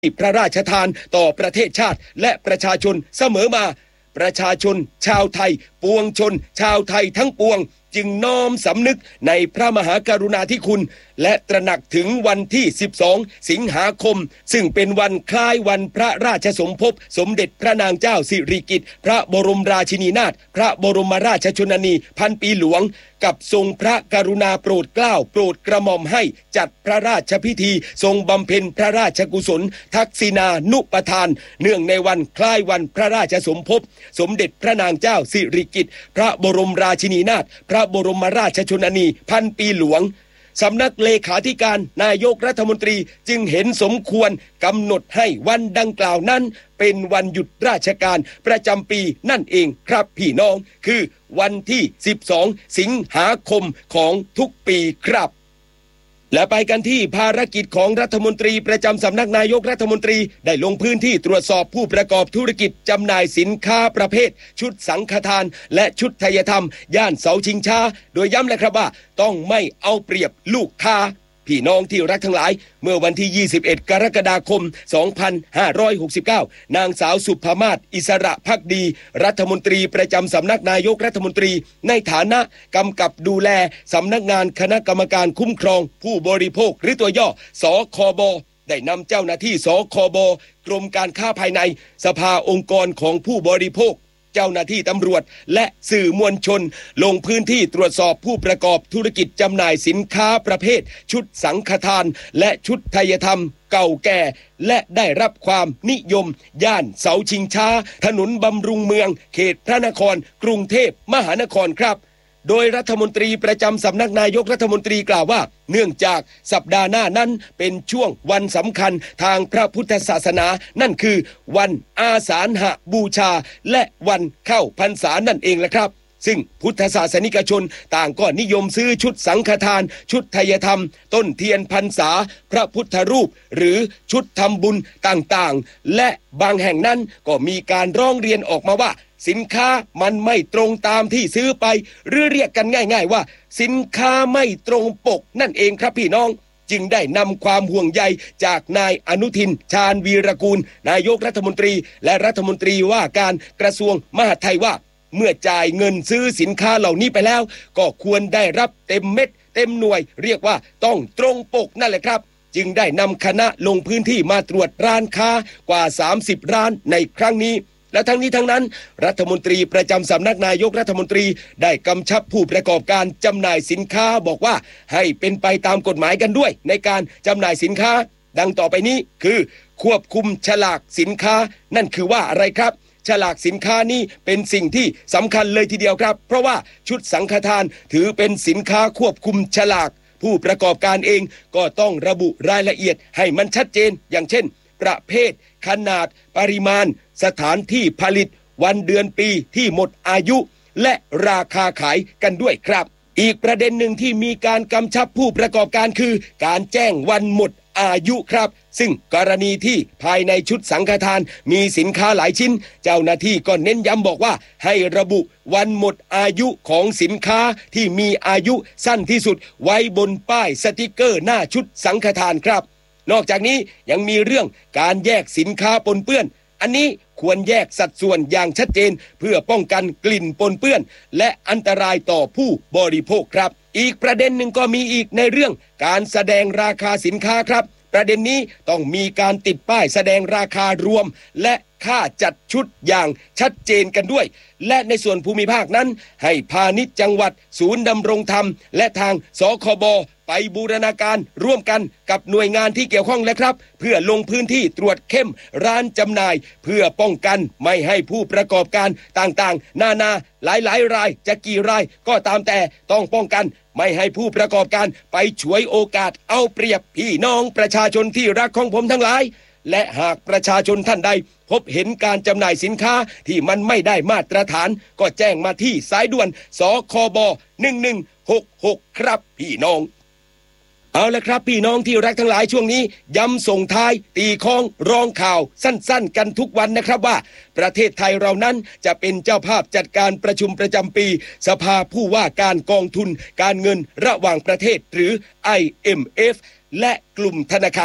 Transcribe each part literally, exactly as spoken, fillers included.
พระราชทานต่อประเทศชาติและประชาชนเสมอมาประชาชนชาวไทยปวงชนชาวไทยทั้งปวงจึงน้อมสำนึกในพระมหากรุณาธิคุณและตระหนักถึงวันที่สิบสองสิงหาคมซึ่งเป็นวันคล้ายวันพระราชสมภพสมเด็จพระนางเจ้าสิริกิติ์พระบรมราชินีนาถพระบรมราชชนนีพันปีหลวงกับทรงพระกรุณาโปรดเกล้าโปรดกระหม่อมให้จัดพระราชพิธีทรงบำเพ็ญพระราชกุศลทักษิณานุปทานเนื่องในวันคล้ายวันพระราชสมภพสมเด็จพระนางเจ้าสิริกิติ์พระบรมราชินีนาถพระบรมราชชนนีพันปีหลวงสำนักเลขาธิการนายกรัฐมนตรีจึงเห็นสมควรกำหนดให้วันดังกล่าวนั้นเป็นวันหยุดราชการประจำปีนั่นเองครับพี่น้องคือวันที่สิบสองสิงหาคมของทุกปีครับและไปกันที่ภารกิจของรัฐมนตรีประจำสำนักนายกรัฐมนตรีได้ลงพื้นที่ตรวจสอบผู้ประกอบธุรกิจจำหน่ายสินค้าประเภทชุดสังฆทานและชุดไทยธรรมย่านเสาชิงช้าโดยย้ำเลยครับว่าต้องไม่เอาเปรียบลูกค้าพี่น้องที่รักทั้งหลายเมื่อวันที่ยี่สิบเอ็ดกรกฎาคมสองพันห้าร้อยหกสิบเก้านางสาวสุภมาศอิสระภักดีรัฐมนตรีประจำสำนักนายกรัฐมนตรีในฐานะกำกับดูแลสำนักงานคณะกรรมการคุ้มครองผู้บริโภคหรือตัวย่อสคบได้นำเจ้าหน้าที่สคบกรมการค้าภายในสภาองค์กรของผู้บริโภคเจ้าหน้าที่ตำรวจและสื่อมวลชนลงพื้นที่ตรวจสอบผู้ประกอบธุรกิจจำหน่ายสินค้าประเภทชุดสังฆทานและชุดไทยธรรมเก่าแก่และได้รับความนิยมย่านเสาชิงช้าถนนบำรุงเมืองเขตพระนครกรุงเทพมหานครครับโดยรัฐมนตรีประจำสำนักนายกรัฐมนตรีกล่าวว่าเนื่องจากสัปดาห์หน้านั้นเป็นช่วงวันสำคัญทางพระพุทธศาสนานั่นคือวันอาสาฬหบูชาและวันเข้าพรรษานั่นเองแหละครับซึ่งพุทธศาสนิกชนต่างก็นิยมซื้อชุดสังฆทานชุดไทยธรรมต้นเทียนพรรษาพระพุทธรูปหรือชุดทำบุญต่างๆและบางแห่งนั้นก็มีการร้องเรียนออกมาว่าสินค้ามันไม่ตรงตามที่ซื้อไปหรือเรียกกันง่ายๆว่าสินค้าไม่ตรงปกนั่นเองครับพี่น้องจึงได้นำความห่วงใยจากนายอนุทินชาญวีรกูลนายกรัฐมนตรีและรัฐมนตรีว่าการกระทรวงมหาดไทยว่าเมื่อจ่ายเงินซื้อสินค้าเหล่านี้ไปแล้วก็ควรได้รับเต็มเม็ดเต็มหน่วยเรียกว่าต้องตรงปกนั่นแหละครับจึงได้นำคณะลงพื้นที่มาตรวจร้านค้ากว่าสามสิบร้านในครั้งนี้และทั้งนี้ทั้งนั้นรัฐมนตรีประจำสำนักนายกรัฐมนตรีได้กำชับผู้ประกอบการจำหน่ายสินค้าบอกว่าให้เป็นไปตามกฎหมายกันด้วยในการจำหน่ายสินค้าดังต่อไปนี้คือควบคุมฉลากสินค้านั่นคือว่าอะไรครับฉลากสินค้านี้เป็นสิ่งที่สำคัญเลยทีเดียวครับเพราะว่าชุดสังฆทานถือเป็นสินค้าควบคุมฉลากผู้ประกอบการเองก็ต้องระบุรายละเอียดให้มันชัดเจนอย่างเช่นประเภทขนาดปริมาณสถานที่ผลิตวันเดือนปีที่หมดอายุและราคาขายกันด้วยครับอีกประเด็นหนึ่งที่มีการกำชับผู้ประกอบการคือการแจ้งวันหมดอายุครับซึ่งกรณีที่ภายในชุดสังฆทานมีสินค้าหลายชิ้นเจ้าหน้าที่ก็เน้นย้ำบอกว่าให้ระบุวันหมดอายุของสินค้าที่มีอายุสั้นที่สุดไว้บนป้ายสติกเกอร์หน้าชุดสังฆทานครับนอกจากนี้ยังมีเรื่องการแยกสินค้าปนเปื้อนอันนี้ควรแยกสัดส่วนอย่างชัดเจนเพื่อป้องกันกลิ่นปนเปื้อนและอันตรายต่อผู้บริโภคครับอีกประเด็นหนึ่งก็มีอีกในเรื่องการแสดงราคาสินค้าครับประเด็นนี้ต้องมีการติดป้ายแสดงราคารวมและค่าจัดชุดอย่างชัดเจนกันด้วยและในส่วนภูมิภาคนั้นให้พาณิชย์จังหวัดศูนย์ดำรงธรรมและทางสคบไปบูรณาการร่วมกันกับหน่วยงานที่เกี่ยวข้องและครับเพื่อลงพื้นที่ตรวจเข้มร้านจำหน่ายเพื่อป้องกันไม่ให้ผู้ประกอบการต่างๆนานาหลายๆรายจะกี่รายก็ตามแต่ต้องป้องกันไม่ให้ผู้ประกอบการไปฉวยโอกาสเอาเปรียบพี่น้องประชาชนที่รักของผมทั้งหลายและหากประชาชนท่านใดพบเห็นการจำหน่ายสินค้าที่มันไม่ได้มาตรฐานก็แจ้งมาที่สายด่วนสคบหนึ่งหนึ่งหกหกครับพี่น้องเอาละครับพี่น้องที่รักทั้งหลายช่วงนี้ย้ำส่งท้ายตีค้องร้องข่าวสั้นๆกันทุกวันนะครับว่าประเทศไทยเรานั้นจะเป็นเจ้าภาพจัดการประชุมประจำปีสภาผู้ว่าการกองทุนการเงินระหว่างประเทศหรือ ไอ เอ็ม เอฟ และกลุ่มธนาคารโลก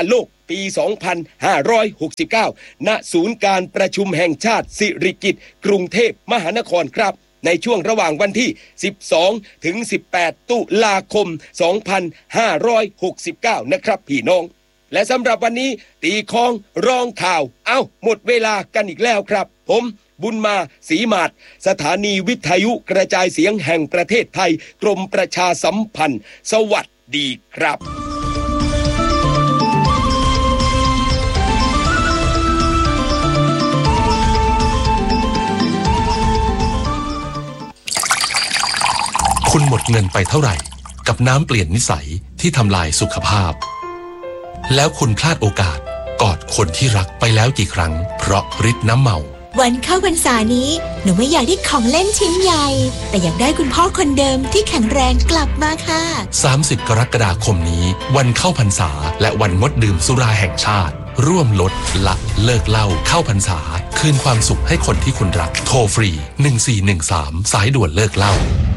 ปี สองพันห้าร้อยหกสิบเก้า ณ ศูนย์การประชุมแห่งชาติสิริกิติ์กรุงเทพมหานครครับในช่วงระหว่างวันที่ สิบสอง ถึง สิบแปด ตุลาคม สองพันห้าร้อยหกสิบเก้า นะครับพี่น้องและสำหรับวันนี้ตีคองร้องข่าวเอ้าหมดเวลากันอีกแล้วครับผมบุญมาศรีมาศสถานีวิทยุกระจายเสียงแห่งประเทศไทยกรมประชาสัมพันธ์สวัสดีครับคุณหมดเงินไปเท่าไหร่กับน้ำเปลี่ยนนิสัยที่ทำลายสุขภาพแล้วคุณพลาดโอกาสกอดคนที่รักไปแล้วกี่ครั้งเพราะฤทธิ์น้ำเมาวันเข้าพรรษานี้หนูไม่อยากได้ของเล่นชิ้นใหญ่แต่อยากได้คุณพ่อคนเดิมที่แข็งแรงกลับมาค่ะสามสิบกรกฎาคมนี้วันเข้าพรรษาและวันงดดื่มสุราแห่งชาติร่วมลดละเลิกเหล้าเข้าพรรษาคืนความสุขให้คนที่คุณรักโทรฟรีหนึ่งสี่หนึ่งสามสายด่วนเลิกเหล้า